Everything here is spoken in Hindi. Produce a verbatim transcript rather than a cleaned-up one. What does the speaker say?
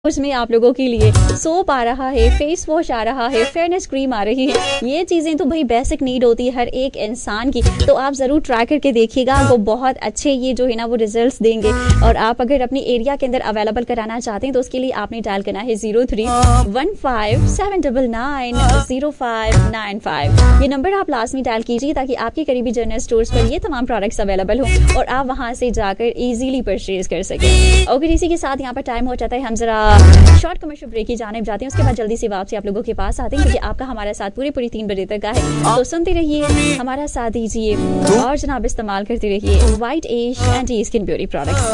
उसमें आप लोगों के लिए सोप आ रहा है, फेस वॉश आ रहा है, फेयरनेस क्रीम आ रही है। ये चीजें तो भाई बेसिक नीड होती है हर एक इंसान की, तो आप जरूर ट्राई करके देखिएगा। वो बहुत अच्छे ये जो है ना वो रिजल्ट्स देंगे। और आप अगर अपने एरिया के अंदर अवेलेबल कराना चाहते हैं तो उसके लिए आपने डायल करना है zero three one five seven double nine zero five nine five. ये नंबर आप लास्ट में डायल कीजिए ताकि आपके करीबी जनरल स्टोर्स पर ये तमाम प्रोडक्ट्स अवेलेबल हो और आप वहां से जाकर इजीली परचेज कर सकें। और इसी के साथ यहाँ पर टाइम हो जाता है, हम जरा शॉर्ट कमर्शियल ब्रेक की जाने जाते हैं। उसके बाद जल्दी से वापसी आप लोगों के पास आते हैं क्योंकि आपका हमारा साथ पूरे पूरी तीन बजे तक का है। तो सुनते रहिए, हमारा साथ दीजिए और जनाब इस्तेमाल करते रहिए white as anti skin beauty products.